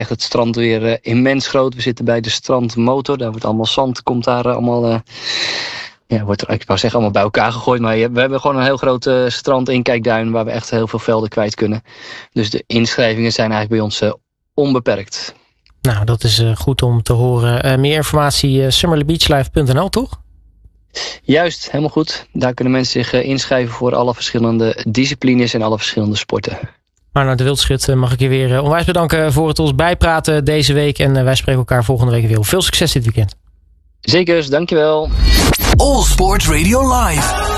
echt het strand weer immens groot. We zitten bij de strandmotor. Daar wordt allemaal zand, komt daar allemaal... wordt er, ik wou zeggen allemaal bij elkaar gegooid. Maar we hebben gewoon een heel groot strand inkijkduin waar we echt heel veel velden kwijt kunnen. Dus de inschrijvingen zijn eigenlijk bij ons onbeperkt. Nou, dat is goed om te horen. Meer informatie summerlybeachlife.nl, toch? Juist, helemaal goed. Daar kunnen mensen zich inschrijven voor alle verschillende disciplines en alle verschillende sporten. Arnoud de Wildschut, mag ik je weer onwijs bedanken voor het ons bijpraten deze week. En wij spreken elkaar volgende week weer. Veel succes dit weekend. Zeker, dankjewel. All Sports Radio Live.